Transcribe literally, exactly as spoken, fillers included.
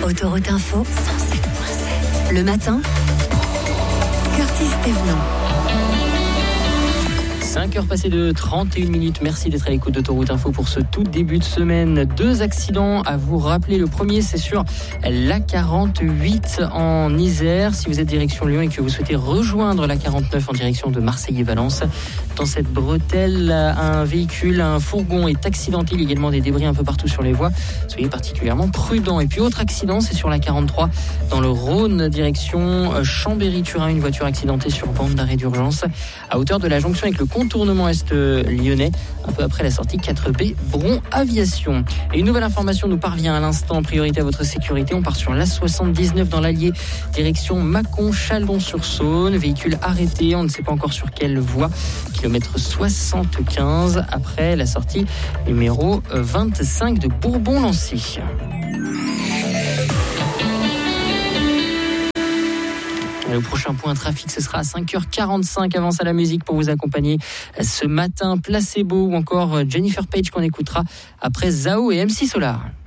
Autoroute Info, cent sept virgule sept. Le matin, Curtis Thévenon. cinq heures passées de trente et une minutes. Merci d'être à l'écoute d'Autoroute Info pour ce tout début de semaine. Deux accidents à vous rappeler. Le premier, c'est sur l'A quarante-huit en Isère. Si vous êtes direction Lyon et que vous souhaitez rejoindre l'A quarante-neuf en direction de Marseille et Valence, dans cette bretelle, un véhicule, un fourgon est accidenté. Il y a également des débris un peu partout sur les voies. Soyez particulièrement prudents. Et puis, autre accident, c'est sur l'A quarante-trois dans le Rhône, direction Chambéry-Turin. Une voiture accidentée sur bande d'arrêt d'urgence à hauteur de la jonction avec le contournement est lyonnais, un peu après la sortie quatre B Bron Aviation. Et une nouvelle information nous parvient à l'instant. Priorité à votre sécurité. On part sur l'A soixante-dix-neuf dans l'Allier, direction Mâcon-Chalon-sur-Saône. Véhicule arrêté, on ne sait pas encore sur quelle voie. Kilomètre soixante-quinze après la sortie numéro vingt-cinq de Bourbon-Lancy. Le prochain point trafic, ce sera à cinq heures quarante-cinq. Avance à la musique pour vous accompagner ce matin. Placebo ou encore Jennifer Page qu'on écoutera après Zao et M C Solar.